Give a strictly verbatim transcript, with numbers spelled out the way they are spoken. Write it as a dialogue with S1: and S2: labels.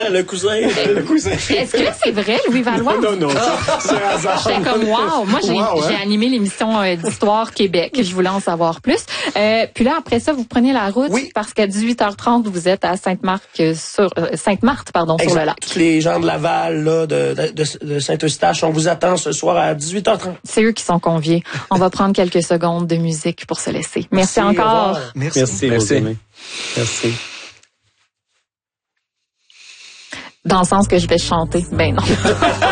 S1: Le cousin, le cousin.
S2: Est-ce que c'est vrai, Louis Valois?
S1: Non, non, c'est un hasard.
S2: J'étais comme, wow! Moi, j'ai,
S1: wow, hein?
S2: j'ai animé l'émission euh, d'Histoire Québec. Je voulais en savoir plus. Euh, puis là, après ça, vous prenez la route
S1: oui.
S2: parce qu'à dix-huit heures trente, vous êtes à Sainte-Marthe, euh, sur, euh, Sainte-Marthe, pardon, exact. Sur le lac.
S1: Tous les gens de Laval, là, de, de, de Saint-Eustache, on vous attend ce soir à dix-huit heures trente.
S2: C'est eux qui sont conviés. On va prendre quelques secondes de musique pour se laisser. Merci, Merci encore.
S1: Merci.
S3: Merci. Merci. Merci.
S2: Dans le sens que je vais chanter. Ben non.